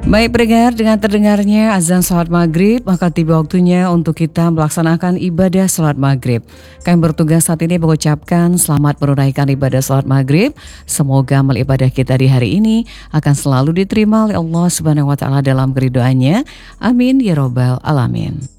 Baik pendengar, dengan terdengarnya azan salat maghrib, maka tiba waktunya untuk kita melaksanakan ibadah salat maghrib. Kami bertugas saat ini mengucapkan selamat menunaikan ibadah salat maghrib. Semoga amal ibadah kita di hari ini akan selalu diterima oleh Allah Subhanahu wa Ta'ala dalam keridhaannya. Amin ya Rabbal Alamin.